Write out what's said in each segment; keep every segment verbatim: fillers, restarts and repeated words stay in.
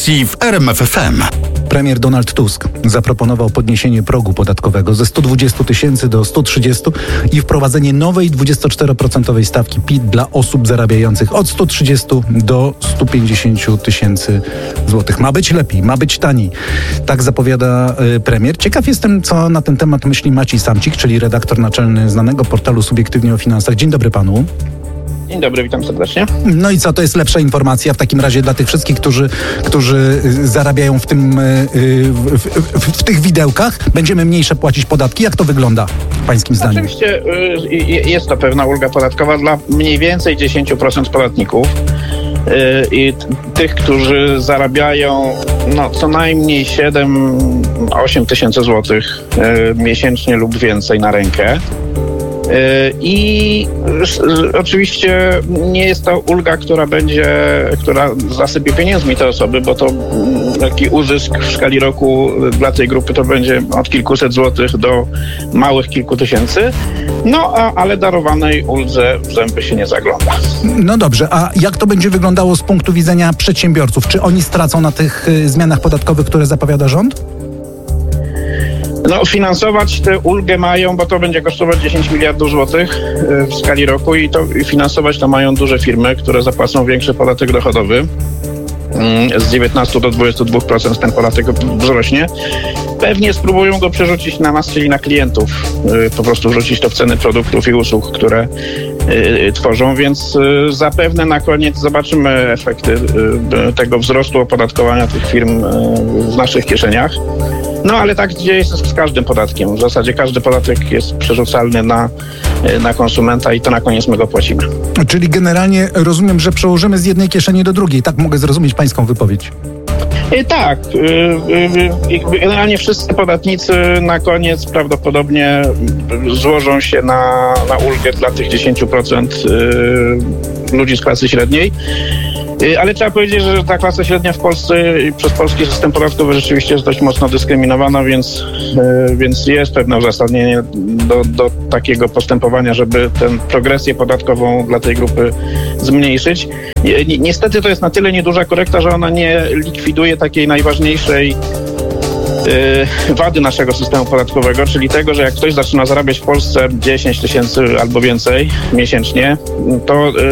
w R M F F M. Premier Donald Tusk zaproponował podniesienie progu podatkowego ze stu dwudziestu tysięcy do stu trzydziestu i wprowadzenie nowej dwudziestoczteroprocentowej stawki P I T dla osób zarabiających od stu trzydziestu do stu pięćdziesięciu tysięcy złotych. Ma być lepiej, ma być taniej. Tak zapowiada y, premier. Ciekaw jestem, co na ten temat myśli Maciej Samcik, czyli redaktor naczelny znanego portalu Subiektywnie o Finansach. Dzień dobry panu. Dzień dobry, witam serdecznie. No i co, to jest lepsza informacja w takim razie dla tych wszystkich, którzy, którzy zarabiają w tym, w, w, w, w tych widełkach? Będziemy mniejsze płacić podatki? Jak to wygląda pańskim zdaniem? Oczywiście jest to pewna ulga podatkowa dla mniej więcej dziesięć procent podatników i tych, którzy zarabiają no, co najmniej siedem osiem tysięcy złotych miesięcznie lub więcej na rękę. I oczywiście nie jest to ulga, która będzie, która zasypie pieniędzmi te osoby, bo to taki uzysk w skali roku dla tej grupy to będzie od kilkuset złotych do małych kilku tysięcy. No, a, ale darowanej uldze w zęby się nie zagląda. No dobrze, a jak to będzie wyglądało z punktu widzenia przedsiębiorców? Czy oni stracą na tych zmianach podatkowych, które zapowiada rząd? No, finansować tę ulgę mają, bo to będzie kosztować dziesięć miliardów złotych w skali roku i to i finansować to mają duże firmy, które zapłacą większy podatek dochodowy. Z dziewiętnastu do dwudziestu dwóch procent ten podatek wzrośnie. Pewnie spróbują go przerzucić na nas, czyli na klientów. Po prostu wrzucić to w ceny produktów i usług, które tworzą, więc zapewne na koniec zobaczymy efekty tego wzrostu opodatkowania tych firm w naszych kieszeniach. No ale tak dzieje jest z każdym podatkiem. W zasadzie każdy podatek jest przerzucalny na, na konsumenta i to na koniec my go płacimy. Czyli generalnie rozumiem, że przełożymy z jednej kieszeni do drugiej. Tak mogę zrozumieć pańską wypowiedź. I tak. Generalnie wszyscy podatnicy na koniec prawdopodobnie złożą się na, na ulgę dla tych dziesięć procent ludzi z klasy średniej. Ale trzeba powiedzieć, że ta klasa średnia w Polsce przez polski system podatkowy rzeczywiście jest dość mocno dyskryminowana, więc, więc jest pewne uzasadnienie do, do takiego postępowania, żeby tę progresję podatkową dla tej grupy zmniejszyć. Niestety to jest na tyle nieduża korekta, że ona nie likwiduje takiej najważniejszej wady naszego systemu podatkowego, czyli tego, że jak ktoś zaczyna zarabiać w Polsce dziesięć tysięcy albo więcej miesięcznie, to y,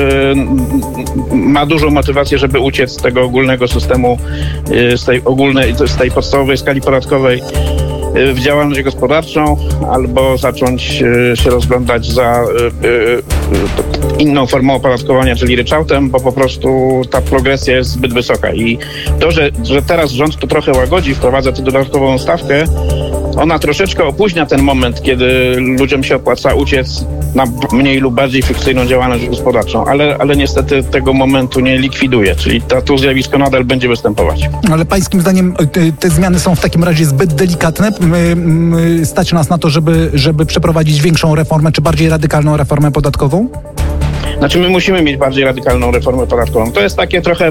ma dużą motywację, żeby uciec z tego ogólnego systemu, y, z tej ogólnej, z tej podstawowej skali podatkowej y, w działalność gospodarczą, albo zacząć y, się rozglądać za y, y, inną formą opodatkowania, czyli ryczałtem, bo po prostu ta progresja jest zbyt wysoka i to, że, że teraz rząd to trochę łagodzi, wprowadza tę dodatkową stawkę, ona troszeczkę opóźnia ten moment, kiedy ludziom się opłaca uciec na mniej lub bardziej fikcyjną działalność gospodarczą, ale, ale niestety tego momentu nie likwiduje, czyli to, to zjawisko nadal będzie występować. Ale pańskim zdaniem te, te zmiany są w takim razie zbyt delikatne? Stać nas na to, żeby, żeby przeprowadzić większą reformę, czy bardziej radykalną reformę podatkową? Znaczy my musimy mieć bardziej radykalną reformę podatkową. To jest takie trochę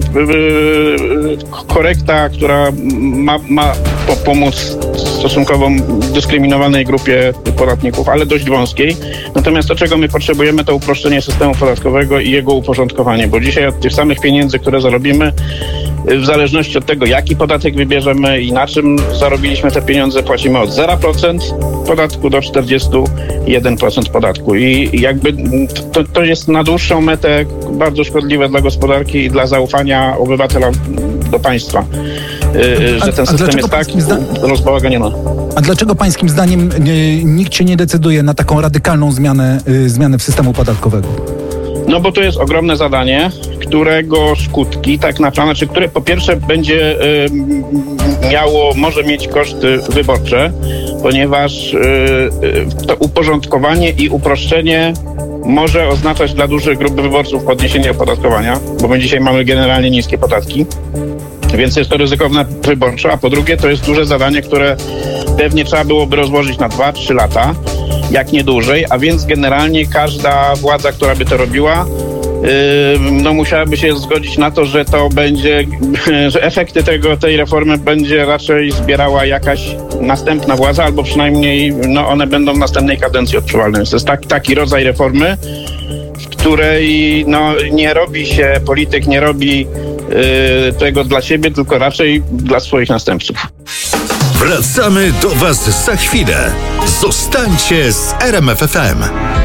yy, korekta, która ma, ma po, pomóc stosunkowo dyskryminowanej grupie podatników, ale dość wąskiej. Natomiast to, czego my potrzebujemy, to uproszczenie systemu podatkowego i jego uporządkowanie, bo dzisiaj od tych samych pieniędzy, które zarobimy, w zależności od tego, jaki podatek wybierzemy i na czym zarobiliśmy te pieniądze, płacimy od zero procent podatku do czterdzieści jeden procent podatku. I jakby to, to jest na dłuższą metę bardzo szkodliwe dla gospodarki i dla zaufania obywatela do państwa. Że ten system jest tak rozbałaganiony. A dlaczego pańskim zdaniem nikt się nie decyduje na taką radykalną zmianę, zmianę w systemu podatkowego? No bo to jest ogromne zadanie, którego skutki tak naprawdę, czy które po pierwsze będzie y, miało, może mieć koszty wyborcze, ponieważ y, y, to uporządkowanie i uproszczenie może oznaczać dla dużych grup wyborców podniesienie opodatkowania, bo my dzisiaj mamy generalnie niskie podatki, więc jest to ryzykowne wyborczo, a po drugie to jest duże zadanie, które pewnie trzeba byłoby rozłożyć na dwa trzy lata, jak nie dłużej, a więc generalnie każda władza, która by to robiła, no musiałaby się zgodzić na to, że to będzie, że efekty tego, tej reformy będzie raczej zbierała jakaś następna władza, albo przynajmniej no one będą w następnej kadencji odczuwalne. Więc to jest taki, taki rodzaj reformy, w której no, nie robi się, polityk nie robi y, tego dla siebie, tylko raczej dla swoich następców. Wracamy do Was za chwilę. Zostańcie z R M F F M.